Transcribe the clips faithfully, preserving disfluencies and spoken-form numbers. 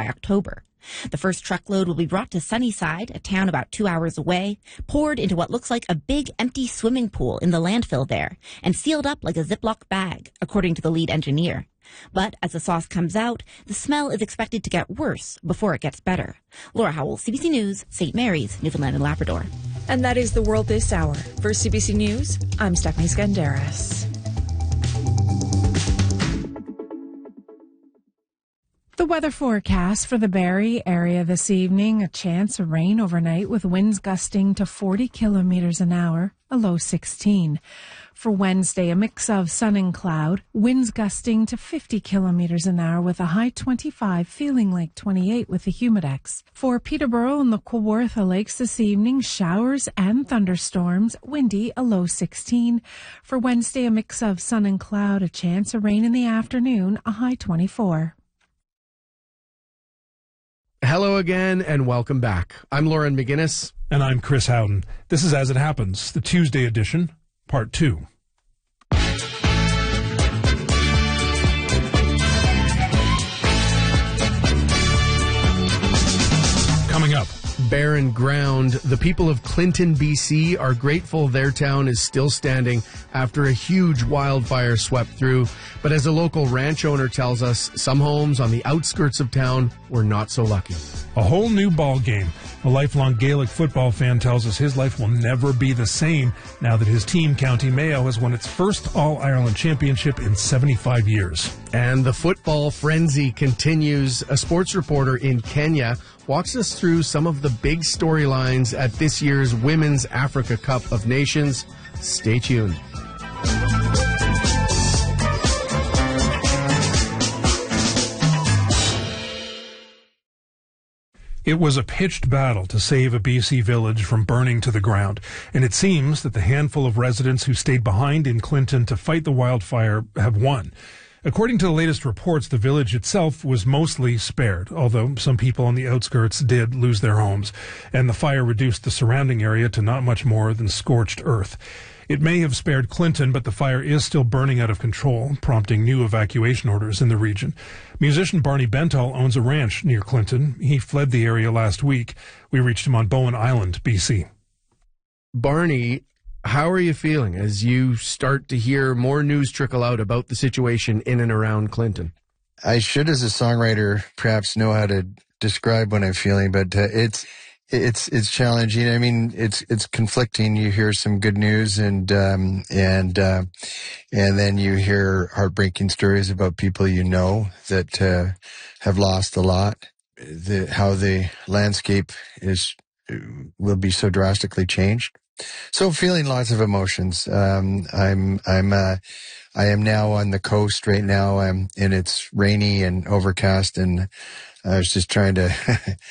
October. The first truckload will be brought to Sunnyside, a town about two hours away, poured into what looks like a big empty swimming pool in the landfill there, and sealed up like a Ziploc bag, according to the lead engineer. But as the sauce comes out, the smell is expected to get worse before it gets better. Laura Howell, C B C News, Saint Mary's, Newfoundland and Labrador. And that is the world this hour. For C B C News, I'm Stephanie Skandaris. The weather forecast for the Barrie area this evening, a chance of rain overnight with winds gusting to forty kilometers an hour, a low sixteen. For Wednesday, a mix of sun and cloud, winds gusting to fifty kilometers an hour with a high twenty-five, feeling like twenty-eight with the humidex. For Peterborough and the Kawartha Lakes this evening, showers and thunderstorms, windy, a low sixteen. For Wednesday, a mix of sun and cloud, a chance of rain in the afternoon, a high twenty-four. Hello again and welcome back. I'm Lauren McGinnis. And I'm Chris Howden. This is As It Happens, the Tuesday edition, part two. Coming up. Barren ground. The people of Clinton, B C are grateful their town is still standing after a huge wildfire swept through. But as a local ranch owner tells us, some homes on the outskirts of town were not so lucky. A whole new ball game. A lifelong Gaelic football fan tells us his life will never be the same now that his team, County Mayo, has won its first All-Ireland championship in seventy-five years. And the football frenzy continues. A sports reporter in Kenya walks us through some of the big storylines at this year's Women's Africa Cup of Nations. Stay tuned. It was a pitched battle to save a B C village from burning to the ground, and it seems that the handful of residents who stayed behind in Clinton to fight the wildfire have won. According to the latest reports, the village itself was mostly spared, although some people on the outskirts did lose their homes, and the fire reduced the surrounding area to not much more than scorched earth. It may have spared Clinton, but the fire is still burning out of control, prompting new evacuation orders in the region. Musician Barney Bentall owns a ranch near Clinton. He fled the area last week. We reached him on Bowen Island, B C. Barney, how are you feeling as you start to hear more news trickle out about the situation in and around Clinton? I should, as a songwriter, perhaps know how to describe what I'm feeling, but uh, it's it's it's challenging. I mean, it's it's conflicting. You hear some good news, and um, and uh, and then you hear heartbreaking stories about people you know that uh, have lost a lot. The how the landscape is will be so drastically changed. So feeling lots of emotions. Um, I'm, I'm, uh, I am now on the coast right now. Um, and it's rainy and overcast, and I was just trying to,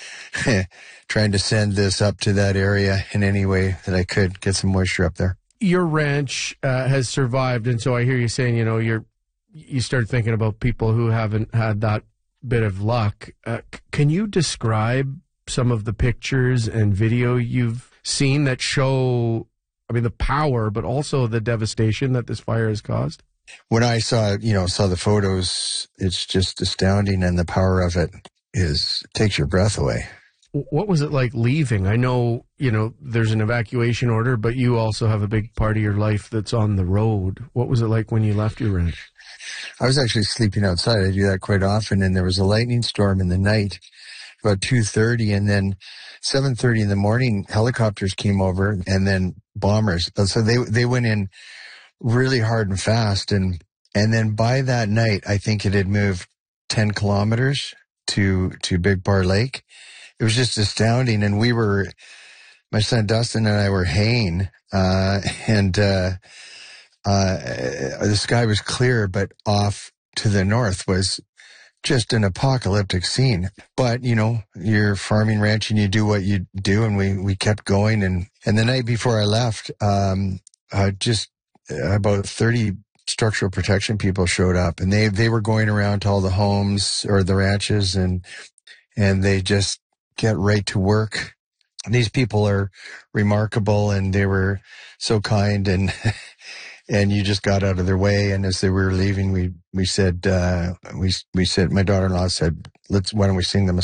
trying to send this up to that area in any way that I could, get some moisture up there. Your ranch, uh, has survived. And so I hear you saying, you know, you're, you start thinking about people who haven't had that bit of luck. Uh, c- can you describe some of the pictures and video you've seen that show, I mean, the power, but also the devastation that this fire has caused? When I saw, you know, saw the photos, it's just astounding, and the power of it is, takes your breath away. What was it like leaving? I know, you know, there's an evacuation order, but you also have a big part of your life that's on the road. What was it like when you left your ranch? I was actually sleeping outside. I do that quite often, and there was a lightning storm in the night, about two thirty, and then seven thirty in the morning, helicopters came over, and then bombers. So they they went in really hard and fast, and and then by that night, I think it had moved ten kilometers to to Big Bar Lake. It was just astounding, and we were, my son Dustin and I were haying, uh, and uh, uh, the sky was clear, but off to the north was just an apocalyptic scene. But, you know, you're farming, ranching, you do what you do, and we, we kept going. And, and the night before I left, um, uh, just about thirty structural protection people showed up, and they, they were going around to all the homes or the ranches, and, and they just get right to work. These people are remarkable, and they were so kind, and and you just got out of their way. And as they were leaving, we we said uh, we we said my daughter-in-law said, "Let's why don't we sing them a